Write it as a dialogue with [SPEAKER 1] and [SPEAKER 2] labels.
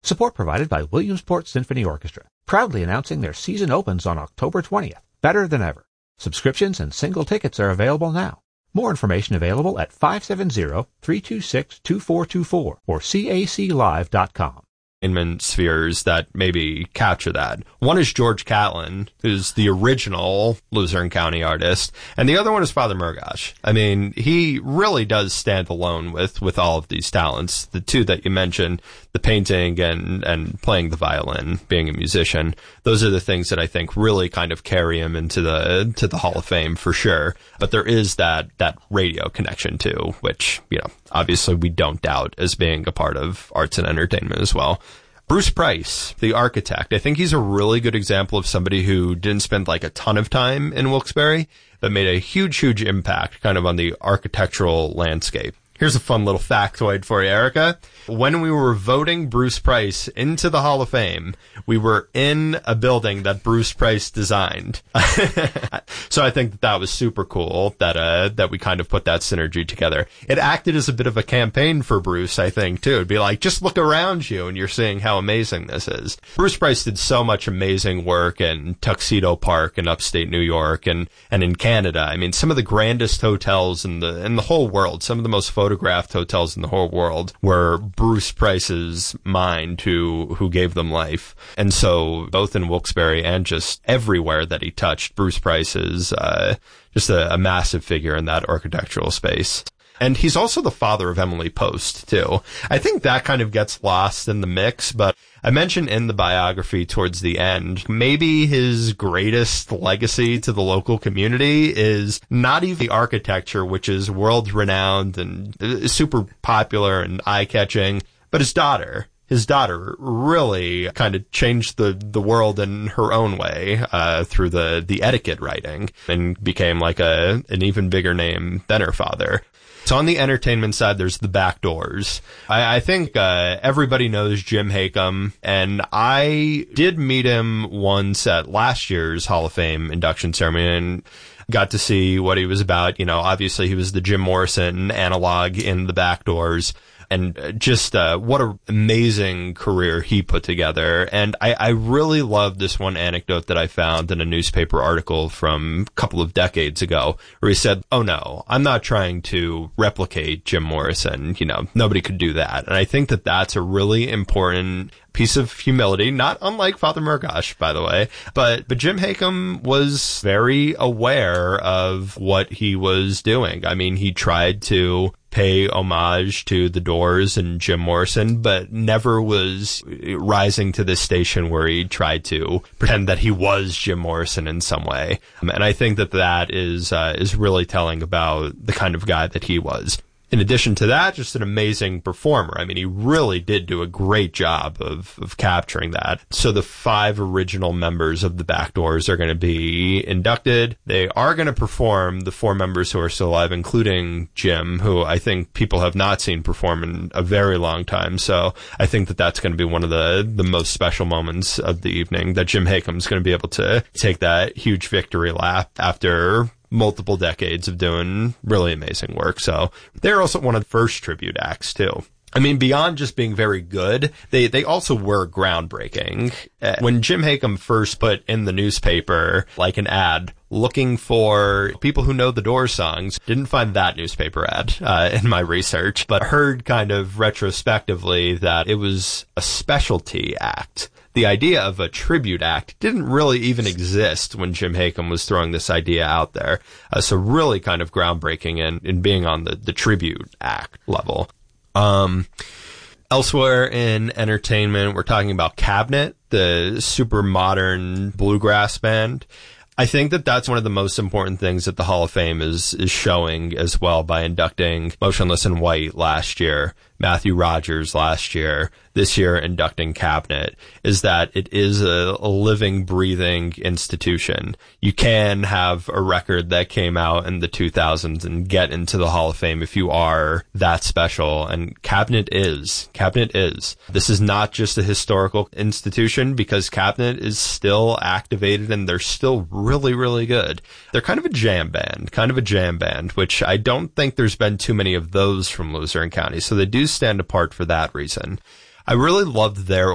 [SPEAKER 1] Support provided by Williamsport Symphony Orchestra, proudly announcing their season opens on October 20th. Better than ever. Subscriptions and single tickets are available now. More information available at 570-326-2424 or caclive.com.
[SPEAKER 2] Spheres that maybe capture that. One is George Catlin, who's the original Luzerne County artist, and the other one is Father Murgash. I mean, he really does stand alone with all of these talents. The two that you mentioned, the painting and playing the violin, being a musician, those are the things that I think really kind of carry him into the Hall of Fame for sure. But there is that radio connection too, which, obviously we don't doubt as being a part of arts and entertainment as well. Bruce Price, the architect, I think he's a really good example of somebody who didn't spend like a ton of time in Wilkes-Barre, but made a huge impact kind of on the architectural landscape. Here's a fun little factoid for you, Erica. When we were voting Bruce Price into the Hall of Fame, we were in a building that Bruce Price designed. So I think that was super cool that we kind of put that synergy together. It acted as a bit of a campaign for Bruce, I think, too. It'd be like, just look around you and you're seeing how amazing this is. Bruce Price did so much amazing work in Tuxedo Park in upstate New York and in Canada. I mean, some of the grandest hotels in the whole world, some of the most photographed hotels in the whole world were Bruce Price's mind who gave them life. And so both in Wilkes-Barre and just everywhere that he touched, Bruce Price is just a massive figure in that architectural space. And he's also the father of Emily Post, too. I think that kind of gets lost in the mix, but I mentioned in the biography towards the end, maybe his greatest legacy to the local community is not even the architecture, which is world-renowned and super popular and eye-catching, but his daughter. His daughter really kind of changed the world in her own way through the etiquette writing and became like an even bigger name than her father. So on the entertainment side, there's the back doors. I think everybody knows Jim Hakem, and I did meet him once at last year's Hall of Fame induction ceremony and got to see what he was about. Obviously he was the Jim Morrison analog in the back doors. And just what an amazing career he put together. And I really love this one anecdote that I found in a newspaper article from a couple of decades ago, where he said, "Oh no, I'm not trying to replicate Jim Morrison. Nobody could do that." And I think that that's a really important piece of humility, not unlike Father Murgash, by the way. But Jim Hakem was very aware of what he was doing. I mean, he tried to pay homage to the Doors and Jim Morrison, but never was rising to this station where he tried to pretend that he was Jim Morrison in some way. And I think that is really telling about the kind of guy that he was. In addition to that, just an amazing performer. I mean, he really did do a great job of capturing that. So the 5 original members of the Back Doors are going to be inducted. They are going to perform, the 4 members who are still alive, including Jim, who I think people have not seen perform in a very long time. So I think that that's going to be one of the most special moments of the evening, that Jim Hakem's going to be able to take that huge victory lap after multiple decades of doing really amazing work. So they're also one of the first tribute acts too. I mean, beyond just being very good, they also were groundbreaking. When Jim Hakem first put in the newspaper, like an ad, looking for people who know the Doors songs, didn't find that newspaper ad in my research, but heard kind of retrospectively that it was a specialty act. The idea of a tribute act didn't really even exist when Jim Hakem was throwing this idea out there. So really kind of groundbreaking in being on the tribute act level. Elsewhere in entertainment, we're talking about Cabinet, the super modern bluegrass band. I think that that's one of the most important things that the Hall of Fame is showing as well by inducting Motionless in White last year, Matthew Rogers last year, this year inducting Cabinet, is that it is a living, breathing institution. You can have a record that came out in the 2000s and get into the Hall of Fame if you are that special, and Cabinet is. Cabinet is. This is not just a historical institution, because Cabinet is still activated and they're still really, really good. They're kind of a jam band, which I don't think there's been too many of those from Luzerne County, so they do stand apart for that reason. I really loved their